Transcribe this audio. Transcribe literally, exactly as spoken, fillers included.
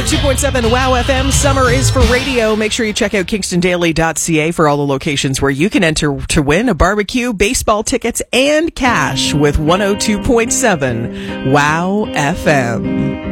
two point seven Wow F M. Summer is for radio. Make sure you check out kingston daily dot c a for all the locations where you can enter to win a barbecue, baseball tickets, and cash with one oh two point seven Wow F M.